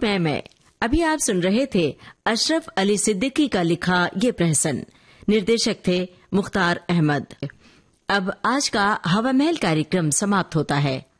मैं। अभी आप सुन रहे थे अशरफ अली सिद्दीकी का लिखा ये प्रहसन। निर्देशक थे मुख्तार अहमद। अब आज का हवा महल कार्यक्रम समाप्त होता है।